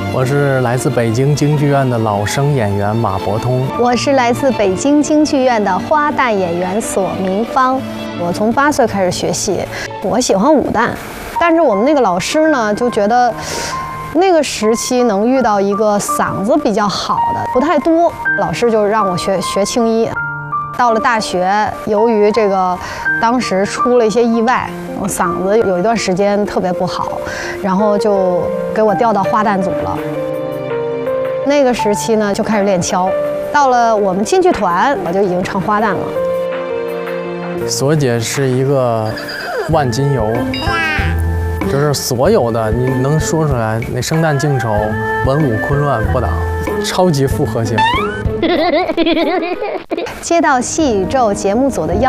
我是来自北京京剧院的老生演员马伯通。 我是来自北京京剧院的花旦演员索明芳。我从8岁开始学戏，我喜欢武旦，但是我们那个老师呢，就觉得那个时期能遇到一个嗓子比较好的不太多，老师就让我学青衣。到了大学，由于这个当时出了一些意外，我嗓子有一段时间特别不好，然后就给我调到花旦组了。那个时期呢，就开始练敲。到了我们京剧团，我就已经唱花旦了。 索姐是一个万金油，就是所有的你能说出来，那生旦净丑、文武昆乱不倒，超级复合型。 接到戏宇宙节目组的邀